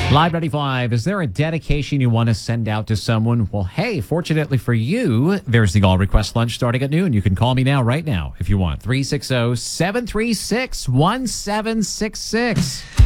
Live 95, is there a dedication you want to send out to someone? Well, hey, fortunately for you, there's the All Request Lunch starting at noon. You can call me now, right now, if you want. 360-736-1766.